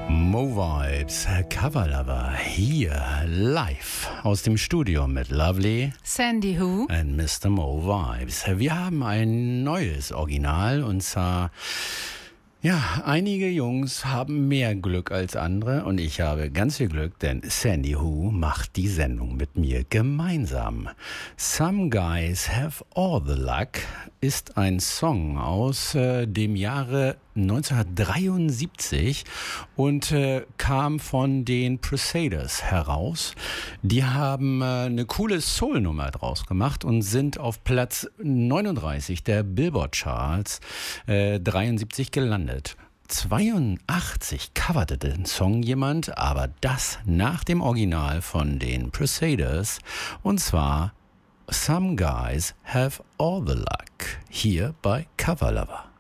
Mo Vibes, Cover Lover, hier live aus dem Studio mit Lovely Sandy Who und Mr. Mo Vibes. Wir haben ein neues Original und zwar, ja, einige Jungs haben mehr Glück als andere und ich habe ganz viel Glück, denn Sandy Who macht die Sendung mit mir gemeinsam. Some Guys Have All the Luck ist ein Song aus dem Jahre 1973 und kam von den Crusaders heraus. Die haben eine coole Soul-Nummer draus gemacht und sind auf Platz 39 der Billboard-Charts 73 gelandet. 82 coverte den Song jemand, aber das nach dem Original von den Crusaders, und zwar Some Guys Have All the Luck, hier bei Cover Lover.